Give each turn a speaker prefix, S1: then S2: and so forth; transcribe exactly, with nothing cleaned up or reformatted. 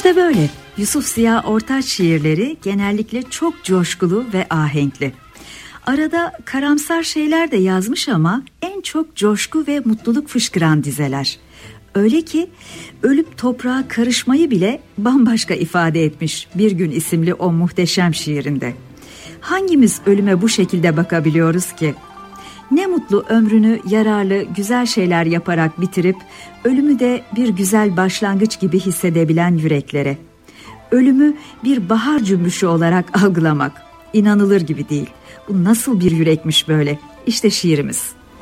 S1: İşte böyle. Yusuf Ziya Ortaç şiirleri genellikle çok coşkulu ve ahenkli. Arada karamsar şeyler de yazmış ama en çok coşku ve mutluluk fışkıran dizeler. Öyle ki ölüp toprağa karışmayı bile bambaşka ifade etmiş Bir Gün isimli o muhteşem şiirinde. Hangimiz ölüme bu şekilde bakabiliyoruz ki? Ne mutlu ömrünü yararlı, güzel şeyler yaparak bitirip ölümü de bir güzel başlangıç gibi hissedebilen yüreklere. Ölümü bir bahar cümbüşü olarak algılamak inanılır gibi değil. Bu nasıl bir yürekmiş böyle? İşte şiirimiz.